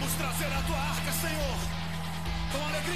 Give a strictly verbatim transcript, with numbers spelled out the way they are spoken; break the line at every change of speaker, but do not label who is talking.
Vamos trazer a tua arca, Senhor, com alegria.